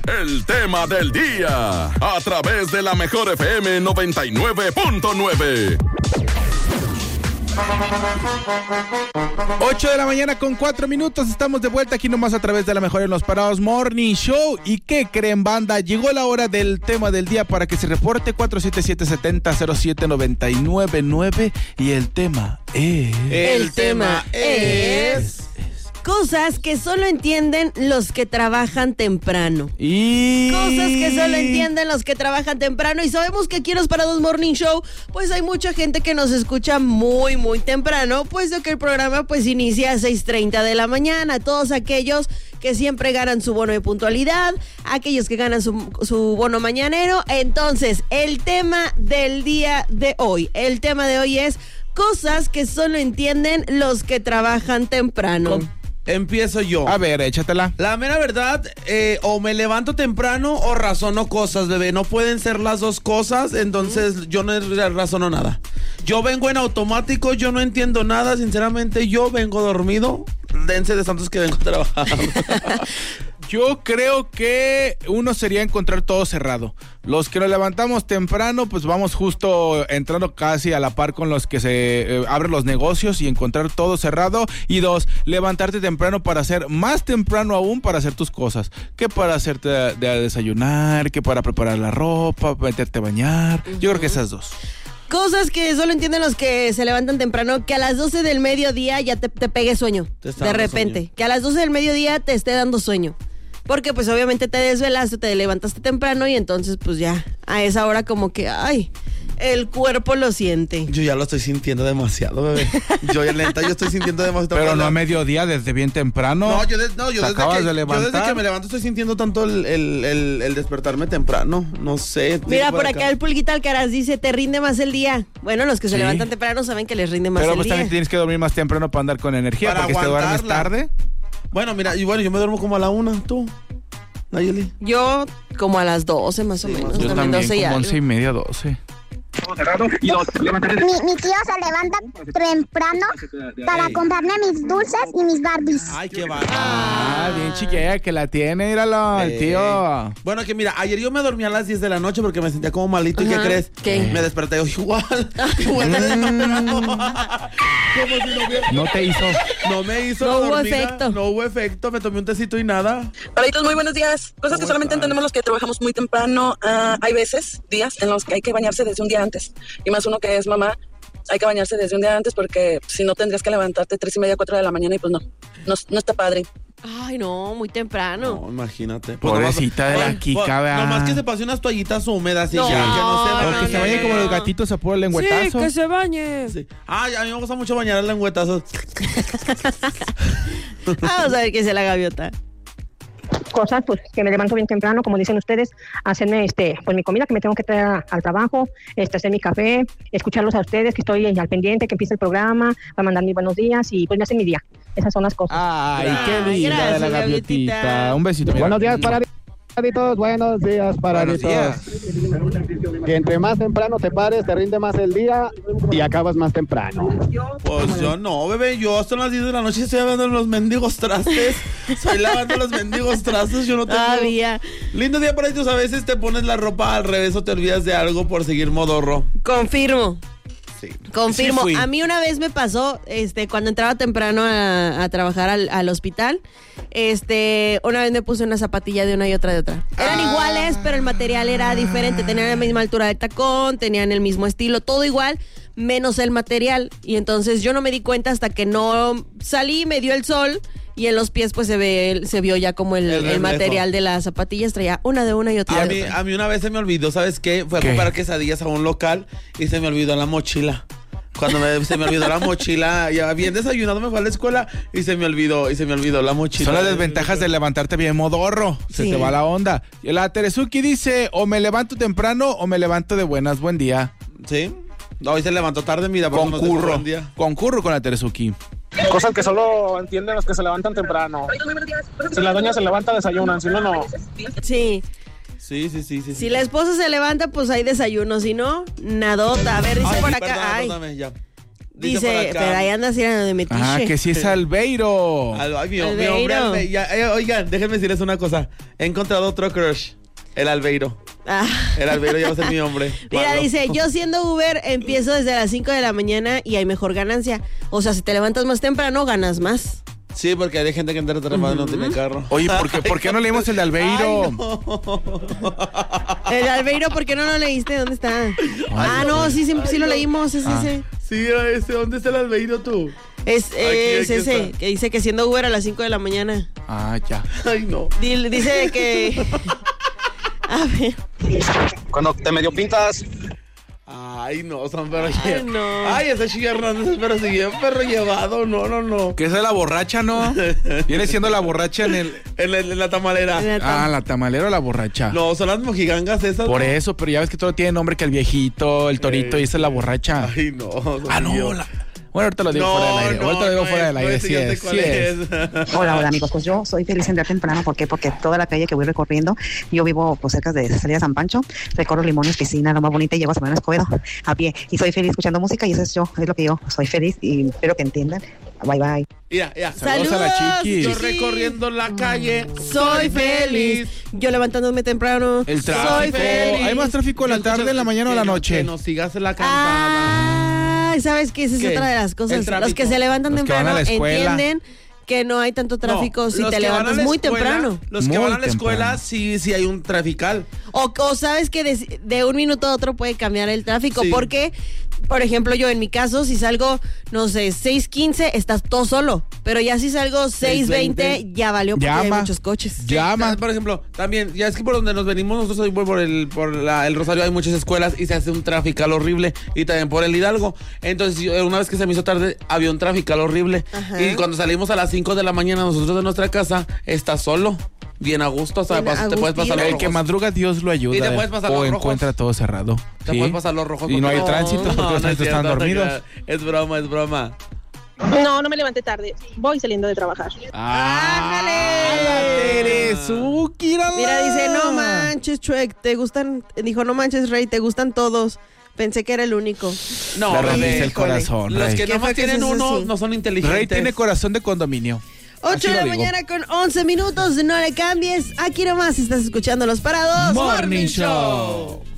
el tema del día, a través de la Mejor FM 99.9. 8 de la mañana con 4 minutos, estamos de vuelta aquí nomás a través de la Mejor en los Parados Morning Show. ¿Y qué creen, banda? Llegó la hora del tema del día para que se reporte 477-70-07-999 y el tema es... El tema es... Cosas que solo entienden los que trabajan temprano. Cosas que solo entienden los que trabajan temprano. Y sabemos que aquí en los Parados Morning Show, pues hay mucha gente que nos escucha muy, muy temprano, puesto que el programa pues inicia a 6:30 de la mañana. Todos aquellos que siempre ganan su bono de puntualidad, aquellos que ganan su bono mañanero. Entonces, el tema del día de hoy, es cosas que solo entienden los que trabajan temprano. Empiezo yo. A ver, échatela. La mera verdad, o me levanto temprano o razono cosas, bebé. No pueden ser las dos cosas, entonces yo no razono nada. Yo vengo en automático, yo no entiendo nada, sinceramente, yo vengo dormido. Dense de santos que vengo a trabajar. Yo creo que uno sería encontrar todo cerrado. Los que nos levantamos temprano, pues vamos justo entrando casi a la par con los que se abren los negocios y encontrar todo cerrado. Y dos, levantarte temprano para hacer más temprano aún para hacer tus cosas. Que para hacerte de desayunar, que para preparar la ropa, meterte a bañar. Yo creo que esas dos. Cosas que solo entienden los que se levantan temprano, que a las 12 del mediodía ya te pegue sueño. De repente. Sueño. Que a las 12 del mediodía te esté dando sueño. Porque pues obviamente te desvelaste, te levantaste temprano y entonces pues ya a esa hora como que, ay, el cuerpo lo siente. Yo ya lo estoy sintiendo demasiado, bebé. Yo estoy sintiendo demasiado. Pero no a mediodía, desde bien temprano. No, yo desde que me levanto estoy sintiendo tanto el despertarme temprano. No sé. Mira, por acá el Pulguita Alcaraz dice, te rinde más el día. Bueno, los que se levantan temprano saben que les rinde más el día. Pero pues también tienes que dormir más temprano para andar con energía, para porque si te duermes tarde. Bueno, mira, yo me duermo como a la 1, ¿tú? Nayeli. Yo como a las 12 más o menos. Yo también como 11:30, 12. Mi tío se levanta temprano para comprarme mis dulces y mis Barbies. Ay, qué barato. Bien chiquilla que la tiene, míralo, el tío. Bueno, que mira, ayer yo me dormí a las 10 de la noche porque me sentía como malito. ¿Y qué crees? ¿Qué? Me desperté igual. No te hizo. No me hizo. No hubo efecto. No hubo efecto. Me tomé un tecito y nada. Paraditos, muy buenos días. Cosas que solamente entendemos los que trabajamos muy temprano. Hay días en los que hay que bañarse desde un día antes. Y más uno que es mamá, hay que bañarse desde un día antes porque si no tendrías que levantarte 3:30, 4 de la mañana y pues no está padre. Ay, no, muy temprano. No, imagínate. Pobrecita de la Kika, vea. Nomás que se pase unas toallitas húmedas y ya, que no se bañe. O que se bañe como los gatitos a puro lengüetazo. Sí, que se bañe. Sí. Ay, a mí me gusta mucho bañar el lengüetazo. Vamos a ver qué es la gaviota. Cosas pues que me levanto bien temprano, como dicen ustedes, hacerme pues mi comida que me tengo que traer al trabajo, hacer mi café, escucharlos a ustedes que estoy al pendiente, que empiece el programa, para mandar mis buenos días y pues me hacen mi día. Esas son las cosas. Ay, qué linda de la gaviotita. Un besito. Buenos días, Paraditos, buenos días, Paraditos. Que entre más temprano te pares, te rinde más el día y acabas más temprano. Pues yo no, bebé, yo hasta las 10 de la noche estoy lavando los mendigos trastes. Estoy lavando los mendigos trastes, yo no tengo... Todavía. Lindo día, Paraditos, a veces te pones la ropa al revés o te olvidas de algo por seguir modorro. Confirmo. Sí. Confirmo. Sí, a mí una vez me pasó, cuando entraba temprano a trabajar al hospital, una vez me puse una zapatilla de una y otra de otra. Eran iguales, pero el material era diferente. Tenían la misma altura de tacón, tenían el mismo estilo, todo igual, menos el material. Y entonces yo no me di cuenta hasta que no salí, me dio el sol. Y en los pies pues se vio ya como el material de las zapatillas, traía una de una y otra de otra. A mí una vez se me olvidó, ¿sabes qué? Fui a comprar quesadillas a un local y se me olvidó la mochila. Cuando se me olvidó la mochila, ya bien desayunado me fui a la escuela y se me olvidó la mochila. Son las desventajas de levantarte bien modorro. Se te va la onda. Y la Teresuki dice, o me levanto temprano o me levanto de buenas. Buen día. ¿Sí? Hoy se levantó tarde, mira. Concurro con la Teresuki. Cosas que solo entienden los que se levantan temprano. Si la doña se levanta, desayunan, si no, no. Sí. Sí. Si la esposa se levanta, pues hay desayuno, si no, nadota. A ver, dice por acá. Perdóname, ya. Dice, pero ahí andas tirando de metiche. Ah, que sí es Albeiro. Ay, mi hombre, oigan, déjenme decirles una cosa. He encontrado otro crush. El Albeiro. El Albeiro ya va a ser mi hombre. Mira, dice, yo siendo Uber empiezo desde las 5 de la mañana y hay mejor ganancia. O sea, si te levantas más temprano, ganas más. Sí, porque hay gente que entra temprano y no tiene carro. Oye, ¿por qué no leímos el de Albeiro? Ay, no. El Albeiro, ¿por qué no lo leíste? ¿Dónde está? No, sí lo leímos, es ese. Sí, ese. ¿Dónde está el Albeiro tú? Es ese, está. que dice que siendo Uber a las 5 de la mañana. Ya. Ay, no. Dice que... A ver. Cuando te medio pintas. Ay, no, son perros Ay, no. Ay, ese Chico Hernández es perro llevado. No. ¿Qué es la borracha, no? Viene siendo la borracha en la tamalera. La tamalera o la borracha. No, son las mojigangas esas. Por eso, pero ya ves que todo tiene nombre, que el viejito, el torito, y esa es la borracha. Ay, no. Bueno, ahorita lo digo fuera del aire. Sí es. Hola, amigos. Pues yo soy feliz en día temprano. ¿Por qué? Porque toda la calle que voy recorriendo, yo vivo pues cerca de Salida San Pancho, recorro Limones, Piscina, lo más bonita, y llego a Semana Escobedo a pie. Y soy feliz escuchando música, y eso es lo que yo soy feliz, y espero que entiendan. Bye. Ya. Saludos a la Chiquis. Yo recorriendo la calle. Soy feliz. Yo levantándome temprano. El tráfico. Soy feliz. ¿Hay más tráfico en la tarde, en la mañana o en la noche? Que nos sigas en la cantada. ¿Sabes qué? Esa es otra de las cosas. Los que se levantan temprano entienden que no hay tanto tráfico si te levantas muy temprano. Los que van a la escuela sí hay un trafical. O sabes que de un minuto a otro puede cambiar el tráfico. Sí. Porque, por ejemplo, yo en mi caso, si salgo, no sé, 6:15, estás todo solo. Pero ya si salgo 6:20, ya valió porque hay muchos coches. Llama. Por ejemplo, también, ya es que por donde nos venimos, nosotros por el Rosario hay muchas escuelas y se hace un trafical horrible. Y también por el Hidalgo. Entonces, una vez que se me hizo tarde, había un trafical horrible. Ajá. Y cuando salimos a las 5 de la mañana, nosotros de nuestra casa, estás solo. Bien a gusto, o sea, te puedes pasar los El rojos. que madruga, Dios lo ayuda. Y te puedes pasar o los rojos. encuentra todo cerrado. Te puedes pasar los rojos. Y no hay tránsito porque los tránsito están dormidos. Es broma. No me levanté tarde. Voy saliendo de trabajar. ¡Ándale! Mira, dice, no manches, Chuec, dijo, no manches, Rey, te gustan todos. Pensé que era el único. No, Rey, el corazón. Los Rey. que no tienen uno no son inteligentes. Rey tiene corazón de condominio. 8 de la mañana con 11 minutos, no le cambies. Aquí nomás estás escuchando Los Parados Morning Show.